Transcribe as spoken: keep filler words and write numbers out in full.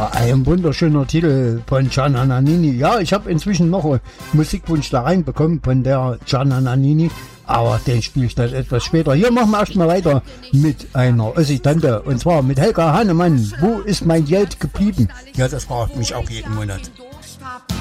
Ja, ein wunderschöner Titel von Gianna Nannini. Ja, ich habe inzwischen noch einen Musikwunsch da reinbekommen von der Gianna Nannini, aber den spiele ich dann etwas später. Hier machen wir erstmal weiter mit einer Ossi-Tante und zwar mit Helga Hannemann. Wo ist mein Geld geblieben? Ja, das fragt mich auch jeden Monat.